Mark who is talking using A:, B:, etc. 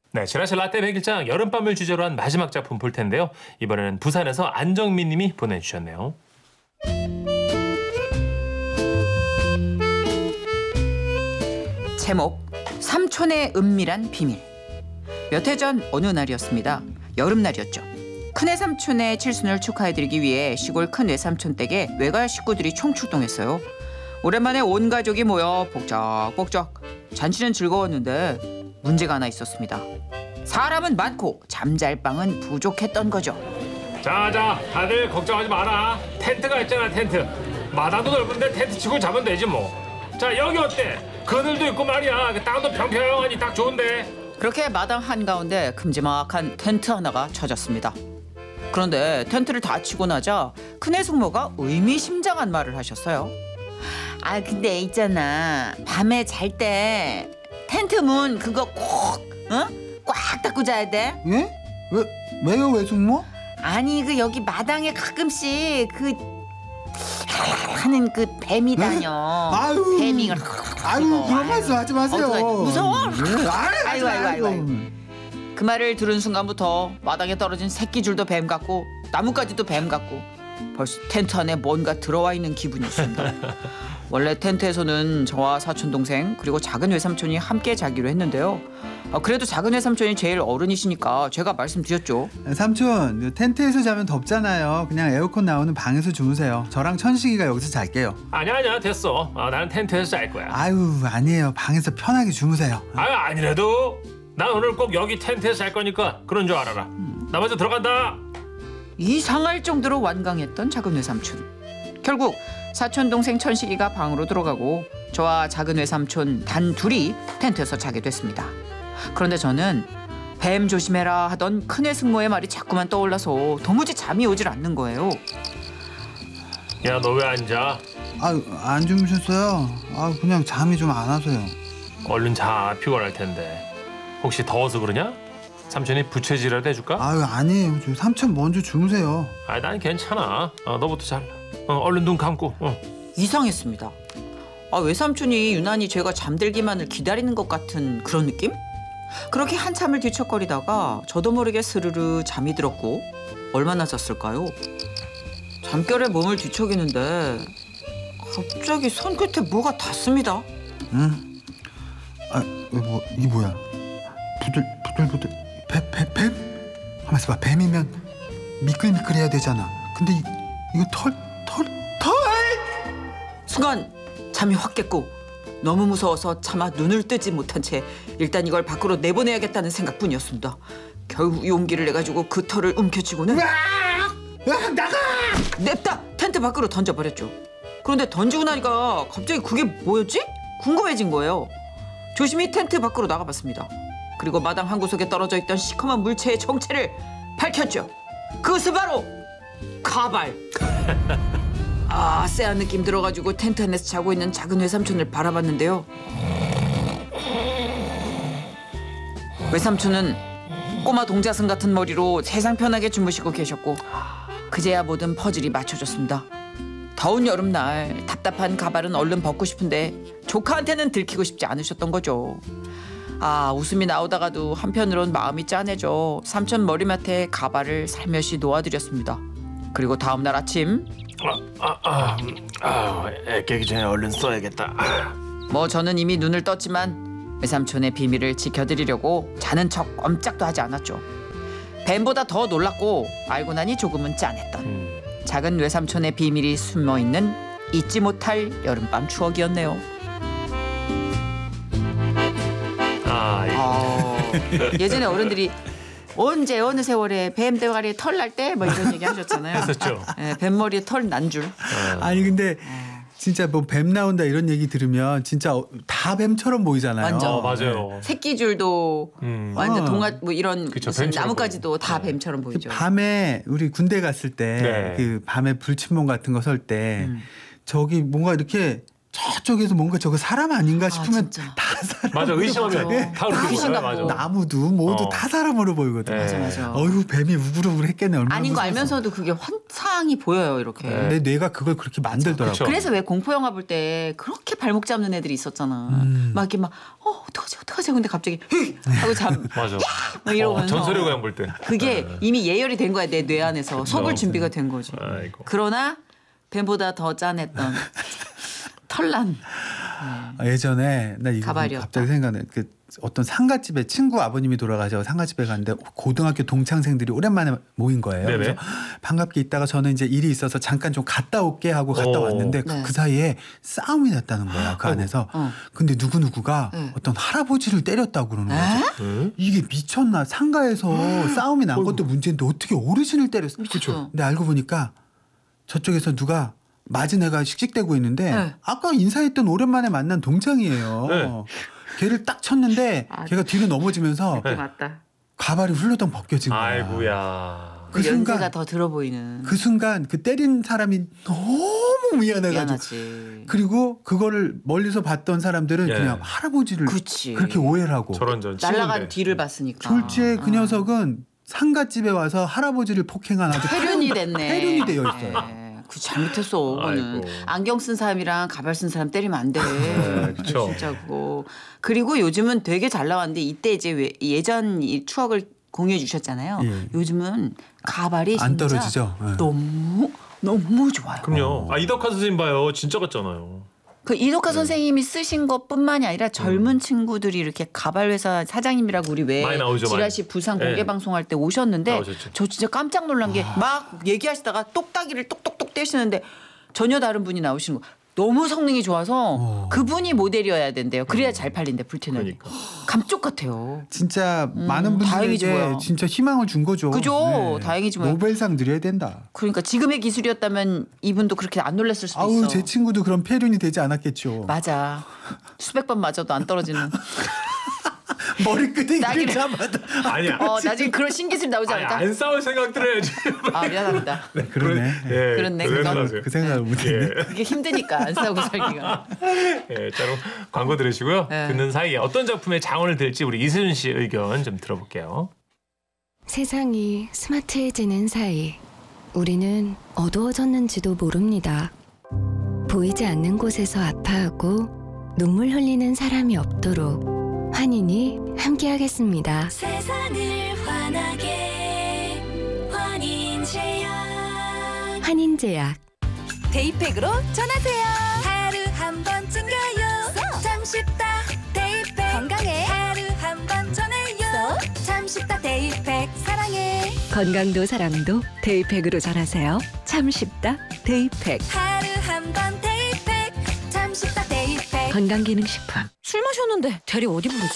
A: 네, 지라시 라떼 백일장 여름밤을 주제로 한 마지막 작품 볼 텐데요. 이번에는 부산에서 안정민 님이 보내주셨네요.
B: 제목 삼촌의 은밀한 비밀. 몇 해 전 어느 날이었습니다. 여름날이었죠. 큰애 삼촌의 칠순을 축하해드리기 위해 시골 큰 외삼촌 댁에 외가 식구들이 총출동했어요. 오랜만에 온 가족이 모여 복적복적 잔치는 즐거웠는데 문제가 하나 있었습니다. 사람은 많고 잠잘 방은 부족했던 거죠.
A: 자, 다들 걱정하지 마라. 텐트가 있잖아, 텐트. 마당도 넓은데 텐트 치고 자면 되지 뭐. 자, 여기 어때? 그늘도 있고 말이야. 그 땅도 평평하니 딱 좋은데.
B: 그렇게 마당 한가운데 큼지막한 텐트 하나가 쳐졌습니다. 그런데 텐트를 다 치고 나자 큰애 숙모가 의미심장한 말을 하셨어요. 아 근데 있잖아, 밤에 잘 때 텐트 문 그거 꽉 닫고 자야 돼.
C: 예? 왜요, 외숙모?
B: 아니 그 여기 마당에 가끔씩 그 하는 그 뱀이 다녀.
C: 아유,
B: 뱀이
C: 그런 말씀 하지 마세요.
B: 무서워?
C: 예,
B: 아이고. 그 말을 들은 순간부터 마당에 떨어진 새끼줄도 뱀 같고 나뭇가지도 뱀 같고 벌써 텐트 안에 뭔가 들어와 있는 기분이었습니다. 원래 텐트에서는 저와 사촌 동생 그리고 작은 외삼촌이 함께 자기로 했는데요. 그래도 작은 외삼촌이 제일 어른이시니까 제가 말씀드렸죠.
C: 삼촌, 텐트에서 자면 덥잖아요. 그냥 에어컨 나오는 방에서 주무세요. 저랑 천식이가 여기서 잘게요.
A: 아니야, 됐어. 나는 텐트에서 잘 거야.
C: 아유, 아니에요. 방에서 편하게 주무세요.
A: 아니라도 난 오늘 꼭 여기 텐트에서 잘 거니까 그런 줄 알아라. 나 먼저 들어간다.
B: 이상할 정도로 완강했던 작은 외삼촌. 결국 사촌 동생 천식이가 방으로 들어가고 저와 작은 외삼촌 단 둘이 텐트에서 자게 됐습니다. 그런데 저는 뱀 조심해라 하던 큰애 숙모의 말이 자꾸만 떠올라서 도무지 잠이 오질 않는 거예요.
A: 야, 너 왜 앉아?
C: 안 주무셨어요? 그냥 잠이 좀 안 와서요.
A: 얼른 자, 피곤할 텐데. 혹시 더워서 그러냐? 삼촌이 부채질이라도 해줄까?
C: 아니에요. 삼촌 먼저 주무세요.
A: 난 괜찮아. 너부터 잘. 얼른 눈 감고.
B: 이상했습니다. 외삼촌이 유난히 제가 잠들기만을 기다리는 것 같은 그런 느낌? 그렇게 한참을 뒤척거리다가 저도 모르게 스르르 잠이 들었고 얼마나 잤을까요? 잠결에 몸을 뒤척이는데 갑자기 손끝에 뭐가 닿습니다.
C: 응? 이게 뭐야? 부들부들 뱀? 하면서 봐, 뱀이면 미끌미끌해야 되잖아. 근데 이거 털?
B: 순간 잠이 확 깼고 너무 무서워서 차마 눈을 뜨지 못한 채 일단 이걸 밖으로 내보내야겠다는 생각뿐이었습니다. 겨우 용기를 내가지고 그 털을 움켜쥐고는
C: 나가!
B: 냅다 텐트 밖으로 던져버렸죠. 그런데 던지고 나니까 갑자기 그게 뭐였지? 궁금해진 거예요. 조심히 텐트 밖으로 나가봤습니다. 그리고 마당 한 구석에 떨어져 있던 시커먼 물체의 정체를 밝혔죠. 그것은 바로 가발. 쎄한 느낌 들어가지고 텐트 안에서 자고 있는 작은 외삼촌을 바라봤는데요. 외삼촌은 꼬마 동자승 같은 머리로 세상 편하게 주무시고 계셨고 그제야 모든 퍼즐이 맞춰졌습니다. 더운 여름날 답답한 가발은 얼른 벗고 싶은데 조카한테는 들키고 싶지 않으셨던 거죠. 웃음이 나오다가도 한편으론 마음이 짠해져 삼촌 머리맡에 가발을 살며시 놓아드렸습니다. 그리고 다음날 아침
A: 애 깨기 전에 얼른 써야겠다.
B: 저는 이미 눈을 떴지만 외삼촌의 비밀을 지켜드리려고 자는 척 꼼짝도 하지 않았죠. 뱀보다 더 놀랐고 알고 나니 조금은 짠했던 작은 외삼촌의 비밀이 숨어있는 잊지 못할 여름밤 추억이었네요. 예전에 어른들이 언제 어느 세월에 뱀 대가리에 털 날 때 이런 얘기 하셨잖아요.
A: 했었죠.
B: 뱀머리에 털 난 줄.
C: 아니 근데 진짜 뱀 나온다 이런 얘기 들으면 진짜 다 뱀처럼 보이잖아요.
B: 완전.
A: 맞아요.
B: 새끼줄도 완전 동화 이런
A: 그쵸,
B: 무슨
A: 뱀처럼
B: 나뭇가지도 다 뱀처럼 보이죠.
C: 밤에 우리 군대 갔을 때 그 밤에 불침봉 같은 거 설 때 저기 뭔가 이렇게 저쪽에서 뭔가 저거 사람 아닌가 싶으면
B: 진짜.
C: 다
A: 맞아, 의심하면
B: 맞아.
A: 다 그렇게
B: 귀신
A: 보여요.
B: 같고.
A: 맞아.
C: 나무도 모두
A: 어.
C: 다 사람으로 보이거든.
A: 네.
B: 맞아 맞아.
C: 어휴 뱀이 우글우글했겠네. 얼마나
B: 아닌 거
C: 무서웠어.
B: 알면서도 그게 환상이 보여요 이렇게.
A: 네.
C: 내 뇌가 그걸 그렇게 만들더라고.
A: 그쵸.
B: 그래서 왜 공포 영화 볼 때 그렇게 발목 잡는 애들이 있었잖아. 막 이렇게 막 어떡하지 근데 갑자기 휙 하고
A: 맞아.
B: 막 이러면서
A: 전설의 고향 볼 때.
B: 그게 이미 예열이 된 거야 내 뇌 안에서 속을 준비가 된 거지.
A: 아이고.
B: 그러나 뱀보다 더 짠했던 털난
C: 예전에 나 이거
B: 가발이었다.
C: 갑자기 생각나. 그 어떤 상가집에 친구 아버님이 돌아가셔서 상가집에 갔는데 고등학교 동창생들이 오랜만에 모인 거예요.
A: 네네.
C: 그래서 반갑게 있다가 저는 이제 일이 있어서 잠깐 좀 갔다 올게 하고 갔다
A: 오.
C: 왔는데
B: 네.
C: 그 사이에 싸움이 났다는 거야. 그 안에서. 근데 누구누구가
B: 네.
C: 어떤 할아버지를 때렸다고 그러는 거죠.
A: 응?
C: 이게 미쳤나. 상가에서 싸움이 난 것도 문제인데 어떻게 어르신을 때렸어.
B: 미쳤어.
C: 근데 알고 보니까 저쪽에서 누가 맞은 애가 씩씩대고 있는데
B: 네.
C: 아까 인사했던 오랜만에 만난 동창이에요.
A: 네.
C: 걔를 딱 쳤는데
B: 아.
C: 걔가 뒤로 넘어지면서
A: 네.
B: 맞다.
C: 가발이 훌러덩 벗겨진 거야.
A: 아이고야.
C: 그
B: 연세가
C: 순간
B: 더 들어 보이는.
C: 그 순간 그 때린 사람이 너무 미안해가지고
B: 미안하지.
C: 그리고 그거를 멀리서 봤던 사람들은
A: 예.
C: 그냥 할아버지를
B: 그치.
C: 그렇게 오해를 하고
A: 저런 전
B: 날라간
A: 친구인데.
B: 뒤를 봤으니까.
C: 졸지에 그 녀석은 상가집에 와서 할아버지를 폭행한 아주
B: 폐륜이 됐네.
C: 폐륜이 되어 있어요.
B: 네. 그 잘못했어. 그거는
A: 아이고.
B: 안경 쓴 사람이랑 가발 쓴 사람 때리면 안 돼.
A: 그쵸.
B: 진짜 그거. 그리고 요즘은 되게 잘 나왔는데 이때 이제 예전 이 추억을 공유해 주셨잖아요.
C: 예.
B: 요즘은 가발이
C: 안
B: 진짜
C: 떨어지죠? 예.
B: 너무 좋아요.
A: 그럼요. 이덕화 선생님 봐요. 진짜 같잖아요.
B: 그 이덕화 선생님이 쓰신 것뿐만이 아니라 젊은 친구들이 이렇게 가발 회사 사장님이라고 우리 왜
A: 많이 나오죠,
B: 지라시
A: 많이.
B: 부산
A: 네.
B: 공개 방송할 때 오셨는데
A: 나오셨죠.
B: 저 진짜 깜짝 놀란 게 막 얘기하시다가 똑딱이를 똑똑똑 떼시는데 전혀 다른 분이 나오시는 거. 너무 성능이 좋아서 그분이 모델이어야 된대요. 그래야 잘 팔린대 불티너리.
A: 그러니까.
B: 감쪽 같아요.
C: 진짜 많은
B: 다행이지
C: 분들에게
B: 뭐야.
C: 진짜 희망을 준 거죠.
B: 그죠? 다행이지 뭐야.
C: 노벨상 드려야 된다.
B: 그러니까 지금의 기술이었다면 이분도 그렇게 안 놀랐을 수도
C: 아우
B: 있어.
C: 제 친구도 그런 폐륜이 되지 않았겠죠.
B: 맞아. 수백 번 맞아도 안 떨어지는.
C: 머리끄댕이를
B: 나기를-
C: 잡아도
A: 아니야.
B: 나중에 그런 신기술이 나오지
A: 아니,
B: 않을까?
A: 안 싸울 생각들 해야지.
B: 아 미안합니다.
C: 그러네.
A: 예,
B: 그렇네,
A: 그
B: 그건.
A: 생각하세요.
C: 그 생각을 못했네.
B: 그게 힘드니까 안 싸우고 살기가.
A: 예, 자 그럼 광고 들으시고요.
B: 네.
A: 듣는 사이에 어떤 작품에 장원을 들지 우리 이수연 씨 의견 좀 들어볼게요.
D: 세상이 스마트해지는 사이 우리는 어두워졌는지도 모릅니다. 보이지 않는 곳에서 아파하고 눈물 흘리는 사람이 없도록 환인이 함께하겠습니다.
E: 세상을 환하게 환인제약
D: 환인제약
E: 데이팩으로 전하세요. 하루 한 번 챙겨요. 참 쉽다 데이팩. 건강해 하루 한 번 전해요. 참 쉽다 데이팩. 사랑해
D: 건강도 사랑도 데이팩으로 전하세요. 참 쉽다 데이팩
E: 하루 한 번 데이팩. 참 쉽다 데이팩.
D: 건강기능식품.
E: 술 마셨는데 대리 어디 부르지?